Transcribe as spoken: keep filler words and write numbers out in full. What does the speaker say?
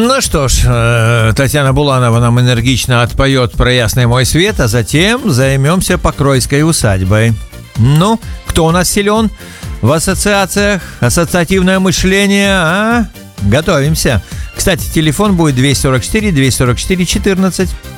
Ну что ж, э, Татьяна Буланова нам энергично отпоет про ясный мой свет, а затем займемся Покройской усадьбой. Ну, кто у нас силен в ассоциациях? Ассоциативное мышление, а? Готовимся. Кстати, телефон будет двести сорок четыре двести сорок четыре четырнадцать.